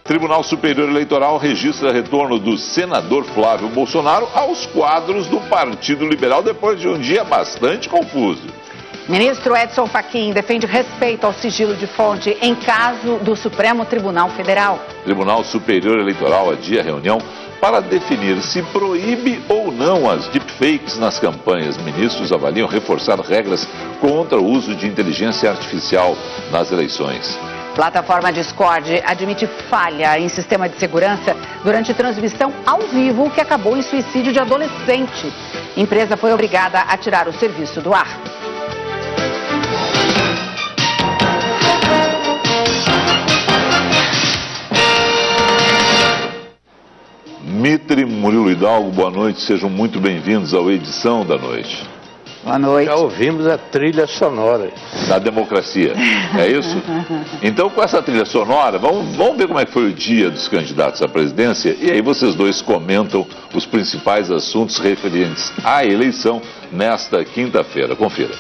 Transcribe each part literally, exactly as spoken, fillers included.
Tribunal Superior Eleitoral registra retorno do senador Flávio Bolsonaro aos quadros do Partido Liberal depois de um dia bastante confuso. Ministro Edson Fachin defende respeito ao sigilo de fonte em caso do Supremo Tribunal Federal. Tribunal Superior Eleitoral adia a reunião para definir se proíbe ou não as deepfakes nas campanhas. Ministros avaliam reforçar regras contra o uso de inteligência artificial nas eleições. Plataforma Discord admite falha em sistema de segurança durante transmissão ao vivo que acabou em suicídio de adolescente. A empresa foi obrigada a tirar o serviço do ar. Mitre, Murilo Hidalgo, boa noite, sejam muito bem-vindos ao Edição da Noite. Boa noite. Já ouvimos a trilha sonora. Da democracia, é isso? Então, com essa trilha sonora, vamos, vamos ver como é que foi o dia dos candidatos à presidência e aí vocês dois comentam os principais assuntos referentes à eleição nesta quinta-feira. Confira.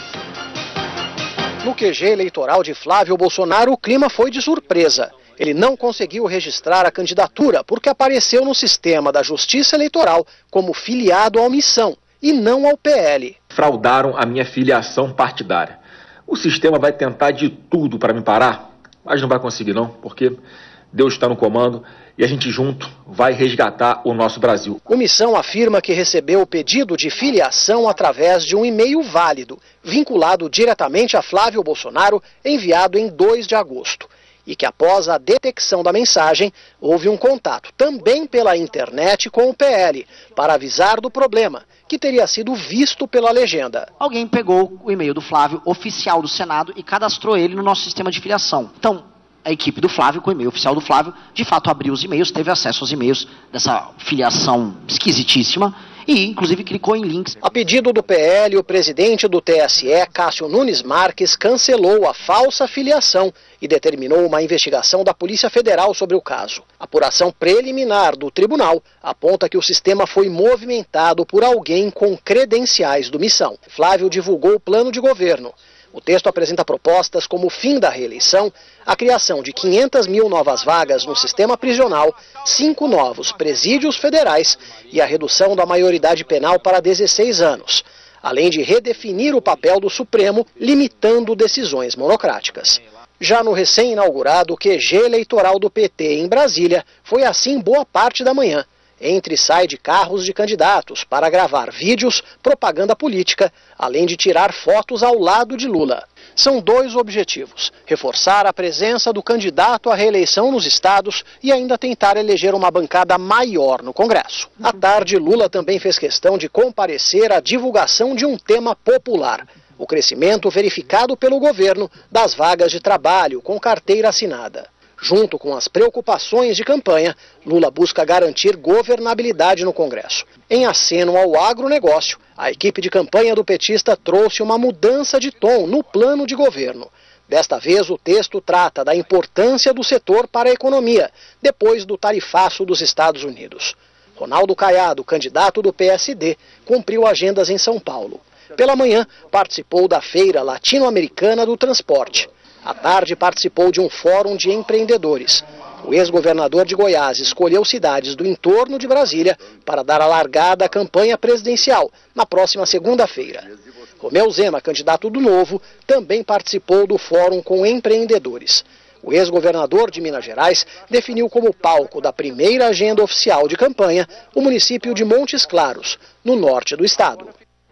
No Q G eleitoral de Flávio Bolsonaro, o clima foi de surpresa. Ele não conseguiu registrar a candidatura porque apareceu no sistema da Justiça Eleitoral como filiado à omissão e não ao P L. Fraudaram a minha filiação partidária. O sistema vai tentar de tudo para me parar, mas não vai conseguir não, porque Deus está no comando e a gente junto vai resgatar o nosso Brasil. Omissão afirma que recebeu o pedido de filiação através de um e-mail válido, vinculado diretamente a Flávio Bolsonaro, enviado em dois de agosto. E que após a detecção da mensagem, houve um contato, também pela internet, com o P L, para avisar do problema, que teria sido visto pela legenda. Alguém pegou o e-mail do Flávio, oficial do Senado, e cadastrou ele no nosso sistema de filiação. Então, a equipe do Flávio, com o e-mail oficial do Flávio, de fato abriu os e-mails, teve acesso aos e-mails dessa filiação esquisitíssima, e inclusive clicou em links. A pedido do P L, o presidente do T S E, Cássio Nunes Marques, cancelou a falsa filiação e determinou uma investigação da Polícia Federal sobre o caso. A apuração preliminar do tribunal aponta que o sistema foi movimentado por alguém com credenciais do Missão. Flávio divulgou o plano de governo. O texto apresenta propostas como o fim da reeleição, a criação de quinhentas mil novas vagas no sistema prisional, cinco novos presídios federais e a redução da maioridade penal para dezesseis anos, além de redefinir o papel do Supremo, limitando decisões monocráticas. Já no recém-inaugurado Q G eleitoral do P T em Brasília, foi assim boa parte da manhã. Entra e sai de carros de candidatos para gravar vídeos, propaganda política, além de tirar fotos ao lado de Lula. São dois objetivos: reforçar a presença do candidato à reeleição nos estados e ainda tentar eleger uma bancada maior no Congresso. À tarde, Lula também fez questão de comparecer à divulgação de um tema popular: o crescimento verificado pelo governo das vagas de trabalho com carteira assinada. Junto com as preocupações de campanha, Lula busca garantir governabilidade no Congresso. Em aceno ao agronegócio, a equipe de campanha do petista trouxe uma mudança de tom no plano de governo. Desta vez, o texto trata da importância do setor para a economia, depois do tarifaço dos Estados Unidos. Ronaldo Caiado, candidato do P S D, cumpriu agendas em São Paulo. Pela manhã, participou da Feira Latino-Americana do Transporte. À tarde, participou de um fórum de empreendedores. O ex-governador de Goiás escolheu cidades do entorno de Brasília para dar a largada à campanha presidencial, na próxima segunda-feira. Romeu Zema, candidato do Novo, também participou do fórum com empreendedores. O ex-governador de Minas Gerais definiu como palco da primeira agenda oficial de campanha o município de Montes Claros, no norte do estado.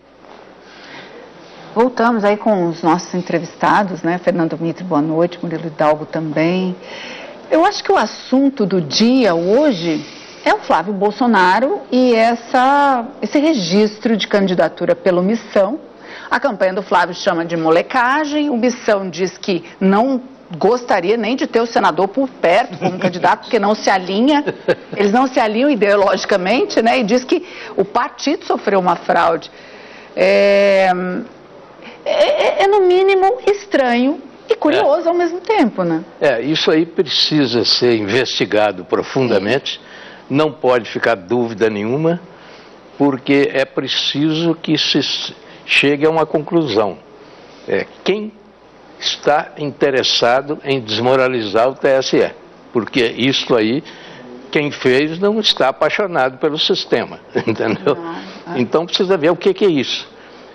Voltamos aí com os nossos entrevistados, né? Fernando Mitre, boa noite, Murilo Hidalgo também. Eu acho que o assunto do dia hoje é o Flávio Bolsonaro e essa, esse registro de candidatura pela omissão. A campanha do Flávio chama de molecagem, o Missão diz que não gostaria nem de ter o senador por perto como candidato, porque não se alinha, eles não se alinham ideologicamente, né? E diz que o partido sofreu uma fraude. É... É, é, no mínimo, estranho e curioso é. ao mesmo tempo, né? É, isso aí precisa ser investigado profundamente, não pode ficar dúvida nenhuma, porque é preciso que se chegue a uma conclusão. É, quem está interessado em desmoralizar o T S E? porque isso aí, quem fez não está apaixonado pelo sistema, entendeu? Então precisa ver o que, que é isso.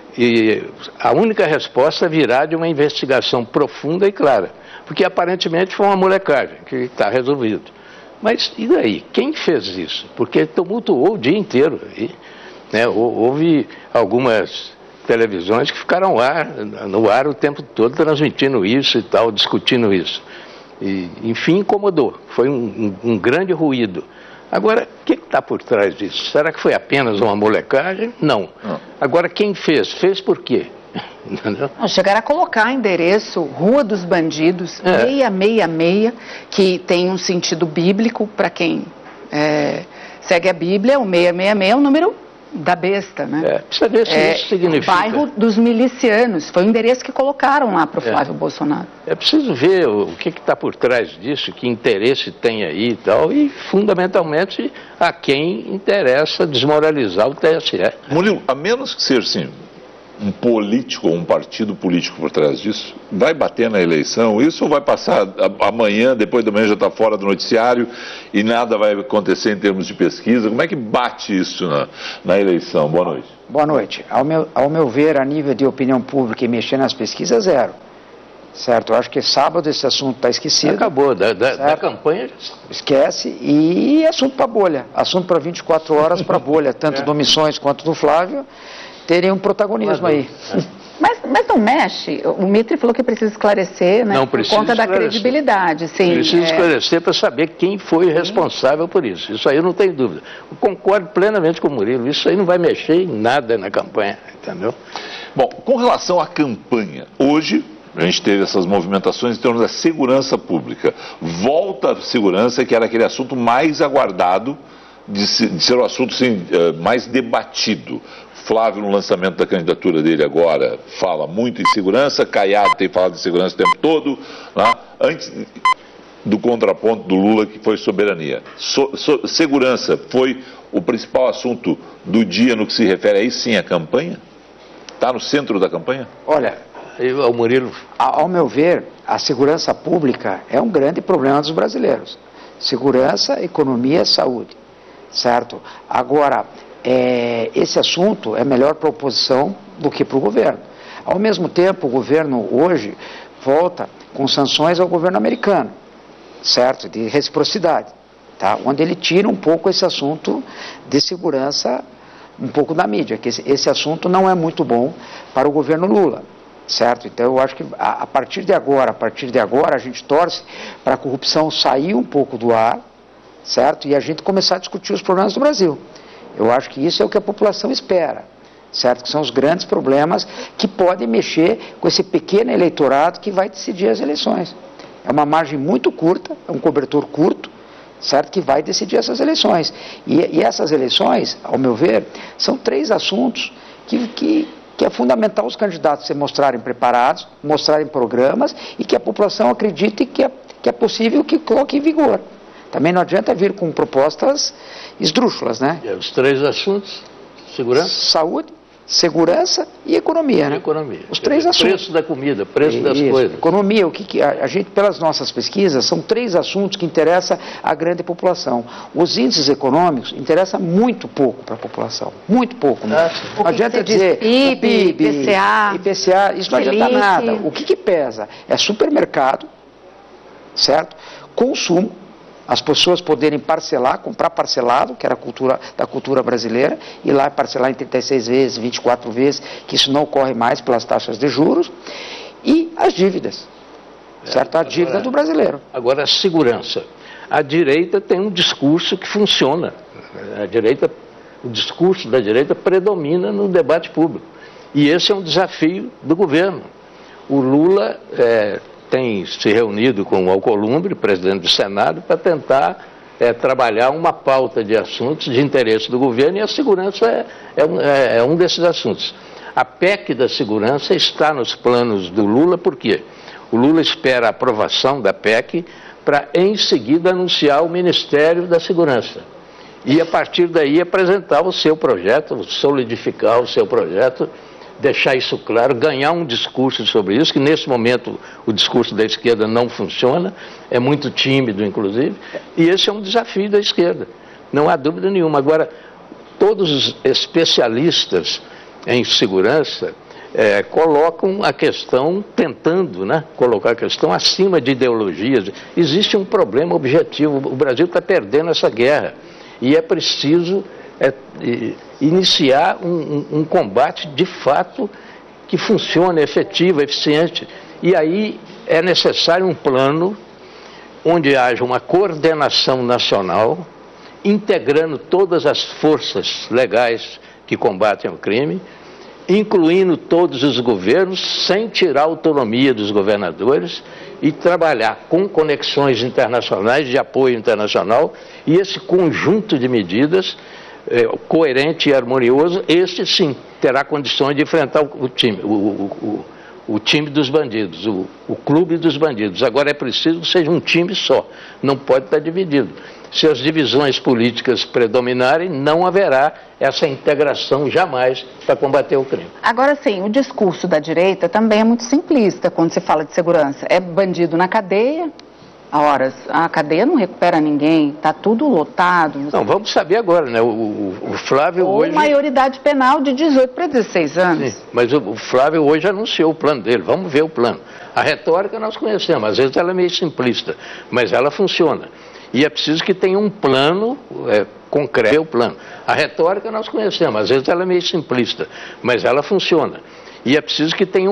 E a única resposta virá de uma investigação profunda e clara, porque aparentemente foi uma molecagem que está resolvido. Mas e daí? Quem fez isso? Porque tumultuou o dia inteiro. E, né, houve algumas televisões que ficaram no ar, no ar o tempo todo transmitindo isso e tal, discutindo isso. E, enfim, incomodou. Foi um, um, um grande ruído. Agora, o que está por trás disso? Será que foi apenas uma molecagem? Não. Não. Agora, quem fez? Fez por quê? Não, chegaram a colocar endereço Rua dos Bandidos, é. seiscentos e sessenta e seis, que tem um sentido bíblico para quem é, segue a Bíblia. O seiscentos e sessenta e seis é o número da besta, né? É, precisa ver se é, isso significa. O bairro dos milicianos, foi o endereço que colocaram lá para o Flávio é. Bolsonaro. É preciso ver o, o que está por trás disso, que interesse tem aí e tal, e fundamentalmente a quem interessa desmoralizar o T S E. Murilo, a menos que seja assim, um político ou um partido político por trás disso, vai bater na eleição, isso ou vai passar amanhã, depois da manhã já está fora do noticiário e nada vai acontecer em termos de pesquisa? Como é que bate isso na, na eleição? Boa noite. Boa noite. Ao meu, ao meu ver, a nível de opinião pública e mexer nas pesquisas, zero. Certo? Eu acho que sábado esse assunto está esquecido. Acabou, da, da, da campanha. Esquece, e assunto para bolha. Assunto para vinte e quatro horas para bolha, tanto é. do Missões quanto do Flávio. Terem um protagonismo aí. Mas, mas não mexe? O Mitre falou que precisa esclarecer, né? Não, por conta da credibilidade. Sim, precisa é... esclarecer para saber quem foi responsável por isso. Isso aí eu não tenho dúvida. Eu concordo plenamente com o Murilo. Isso aí não vai mexer em nada na campanha, entendeu? Bom, com relação à campanha, hoje a gente teve essas movimentações em termos da segurança pública. Volta a segurança, que era aquele assunto mais aguardado de, se, de ser o assunto assim, mais debatido. Flávio, no lançamento da candidatura dele agora, fala muito em segurança. Caiado tem falado de segurança o tempo todo, né? Antes do contraponto do Lula, que foi soberania. So, so, segurança foi o principal assunto do dia no que se refere aí sim à campanha? Está no centro da campanha? Olha, eu, ao Murilo. Ao meu ver, a segurança pública é um grande problema dos brasileiros. Segurança, economia, saúde, certo? Agora, É, esse assunto é melhor para a oposição do que para o governo. Ao mesmo tempo, o governo hoje volta com sanções ao governo americano, certo? De reciprocidade, tá? Onde ele tira um pouco esse assunto de segurança, um pouco da mídia, que esse, esse assunto não é muito bom para o governo Lula, certo? Então eu acho que a, a partir de agora, a partir de agora, a gente torce para a corrupção sair um pouco do ar, certo? E a gente começar a discutir os problemas do Brasil. Eu acho que isso é o que a população espera, certo? Que são os grandes problemas que podem mexer com esse pequeno eleitorado que vai decidir as eleições. É uma margem muito curta, é um cobertor curto, certo? Que vai decidir essas eleições. E, e essas eleições, ao meu ver, são três assuntos que, que, que é fundamental os candidatos se mostrarem preparados, mostrarem programas e que a população acredite que é, que é possível que coloque em vigor. Também não adianta vir com propostas esdrúxulas, né? É, os três assuntos: segurança, saúde, segurança e economia, né? E economia. Os três assuntos. Preço da comida, preço Isso. das coisas. Economia, o que, que a, a gente, pelas nossas pesquisas, são três assuntos que interessam à grande população. Os índices econômicos interessam muito pouco para a população, muito pouco. Né? Não adianta dizer P I B, I P C A, I P C A, isso não adianta nada. O que, que pesa é supermercado, certo? Consumo. As pessoas poderem parcelar, comprar parcelado, que era a cultura da cultura brasileira, e lá parcelar em trinta e seis vezes, vinte e quatro vezes, que isso não ocorre mais pelas taxas de juros, e as dívidas, é, certo? A dívida agora, do brasileiro. Agora, a segurança. A direita tem um discurso que funciona. A direita, o discurso da direita predomina no debate público. E esse é um desafio do governo. O Lula é, tem se reunido com o Alcolumbre, presidente do Senado, para tentar é, trabalhar uma pauta de assuntos de interesse do governo, e a segurança é, é, um, é, é um desses assuntos. A P E C da segurança está nos planos do Lula, por quê? O Lula espera a aprovação da P E C para, em seguida, anunciar o Ministério da Segurança. E, a partir daí, apresentar o seu projeto, solidificar o seu projeto deixar isso claro, ganhar um discurso sobre isso, que nesse momento o discurso da esquerda não funciona, é muito tímido, inclusive, e esse é um desafio da esquerda, não há dúvida nenhuma. Agora, todos os especialistas em segurança é, colocam a questão, tentando né, colocar a questão acima de ideologias. Existe um problema objetivo, o Brasil está perdendo essa guerra, e é preciso é, iniciar um, um, um combate de fato que funcione, efetivo, eficiente. E aí é necessário um plano onde haja uma coordenação nacional, integrando todas as forças legais que combatem o crime, incluindo todos os governos, sem tirar a autonomia dos governadores, e trabalhar com conexões internacionais, de apoio internacional, e esse conjunto de medidas é, coerente e harmonioso, esse sim terá condições de enfrentar o, o time, o, o, o, o time dos bandidos, o, o clube dos bandidos. Agora é preciso que seja um time só, não pode estar dividido. Se as divisões políticas predominarem, não haverá essa integração jamais para combater o crime. Agora sim, o discurso da direita também é muito simplista quando se fala de segurança. É bandido na cadeia, horas, a cadeia não recupera ninguém, está tudo lotado. Não, vamos saber agora, né? O, o, o Flávio Ou hoje... maioridade penal de dezoito para dezesseis anos. Sim, mas o, o Flávio hoje anunciou o plano dele, vamos ver o plano. A retórica nós conhecemos, às vezes ela é meio simplista, mas ela funciona. E é preciso que tenha um plano é, concreto, o plano. A retórica nós conhecemos, às vezes ela é meio simplista, mas ela funciona. E é preciso que tenha um